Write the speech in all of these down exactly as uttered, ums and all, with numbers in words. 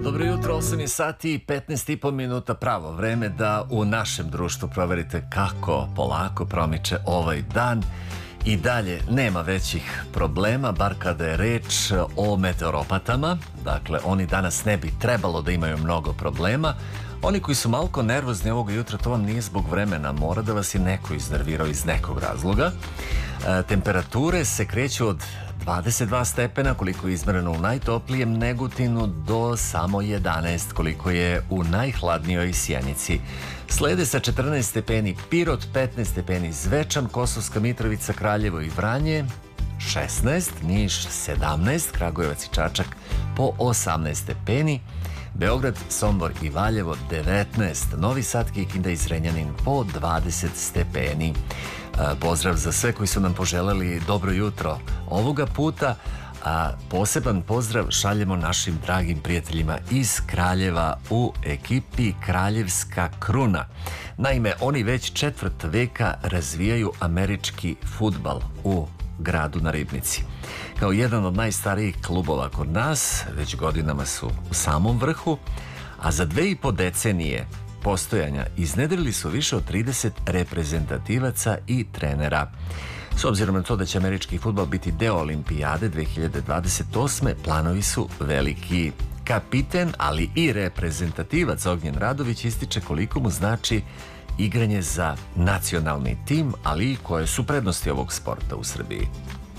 Dobro jutro, osam je sati i petnaest i po minuta, pravo vreme da u našem društvu proverite kako polako promiče ovaj dan. I dalje nema većih problema, bar kada je reč o meteoropatama. Dakle, oni danas ne bi trebalo da imaju mnogo problema. Oni koji su malko nervozni ovoga jutra, to vam nije zbog vremena, mora da vas je neko iznervirao iz nekog razloga. E, temperature se kreću od dvadeset dva stepena, koliko je izmereno u najtoplijem Negotinu, do samo jedanaest, koliko je u najhladnijoj Sjenici. Slede sa četrnaest stepeni Pirot, petnaest stepeni Zvečan, Kosovska Mitrovica, Kraljevo i Vranje, šesnaest, Niš sedamnaest, Kragujevac i Čačak po osamnaest stepeni, Beograd, Sombor i Valjevo devetnaest, Novi Sad, Kikinda i Zrenjanin po dvadeset stepeni. Pozdrav za sve koji su nam poželeli dobro jutro ovoga puta, a poseban pozdrav šaljemo našim dragim prijateljima iz Kraljeva u ekipi Kraljevska kruna. Naime, oni već četvrt veka razvijaju američki fudbal u gradu na Ribnici. Kao jedan od najstarijih klubova kod nas, već godinama su u samom vrhu, a za dve i po decenije postojanja iznedrili su više od trideset reprezentativaca i trenera. S obzirom na to da će američki fudbal biti deo Olimpijade dve hiljade dvadeset osme, planovi su veliki. Kapiten, ali i reprezentativac Ognjen Radović ističe koliko mu znači igranje za nacionalni tim, ali i koje su prednosti ovog sporta u Srbiji.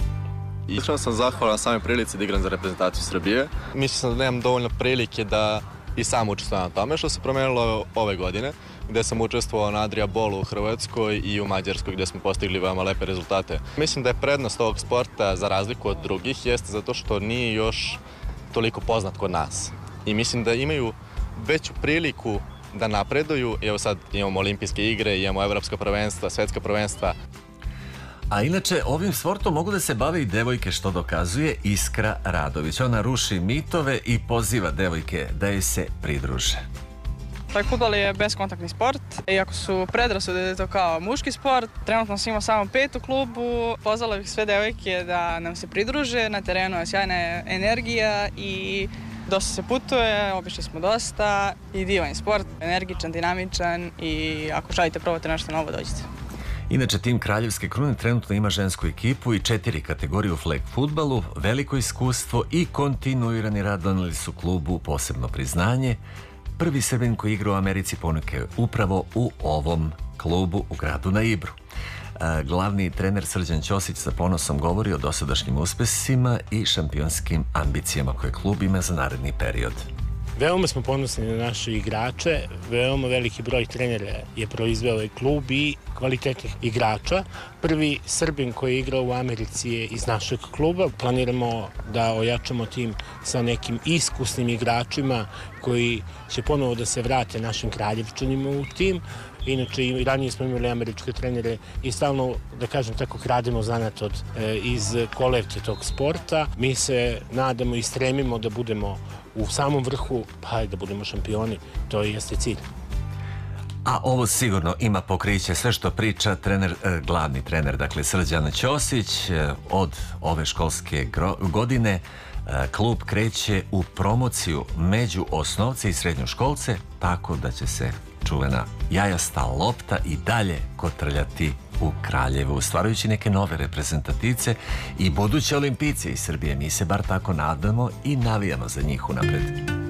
Iskreno sam zahvalan same prilici da igram za reprezentaciju Srbije. Mislim da nemam dovoljno prilike da i sam učestvovao na tome, što se promenilo ove godine, gde sam učestvovao na Adria Bolu u Hrvatskoj i u Mađarskoj, gde smo postigli veoma lepe rezultate. Mislim da je prednost ovog sporta, za razliku od drugih, jeste zato što nije još toliko poznat kod nas. I mislim da imaju veću priliku da napreduju. Evo sad imamo olimpijske igre, imamo evropska prvenstva, svetska prvenstva. A inače, ovim sportom mogu da se bave i devojke, što dokazuje Iskra Radović. Ona ruši mitove i poziva devojke da joj se pridruže. Taj fudbal je beskontaktni sport. Iako su predrasude da je to kao muški sport, trenutno sam imao samo pet u klubu. Pozvala bih sve devojke da nam se pridruže. Na terenu je sjajna energija i dosta se putuje, obišli smo dosta i divan sport, energičan, dinamičan i ako želite probati nešto novo, dođite. Inače, tim Kraljevske krune trenutno ima žensku ekipu i četiri kategorije u flag fudbalu, veliko iskustvo i kontinuirani rad doneli su klubu posebno priznanje. Prvi Srbin koji igra u Americi ponekao upravo u ovom klubu u gradu na Ibru. Glavni trener Srđan Ćosić sa ponosom govori o dosadašnjim uspesima i šampionskim ambicijama koje klub ima za naredni period. Veoma smo ponosni na naše igrače, veoma veliki broj trenera je proizveo ovaj klub i kvalitetnih igrača. Prvi Srbin koji je igrao u Americi je iz našeg kluba. Planiramo da ojačamo tim sa nekim iskusnim igračima koji će ponovo da se vrate našim Kraljevčanima u tim. Inače, i ranije smo imali američke trenere i stalno, da kažem tako, krademo zanat od, e, iz kolevke tog sporta. Mi se nadamo i stremimo da budemo u samom vrhu, pa i da budemo šampioni. To jeste cilj. A ovo sigurno ima pokriće sve što priča trener, eh, glavni trener, dakle Srđan Ćosić. Eh, od ove školske godine eh, klub kreće u promociju među osnovce i srednjoškolce, tako da će se čuvena jajasta lopta i dalje kotrljati u Kraljevu, stvarajući neke nove reprezentativce i buduće olimpijce iz Srbije. Mi se bar tako nadamo i navijamo za njih unapred.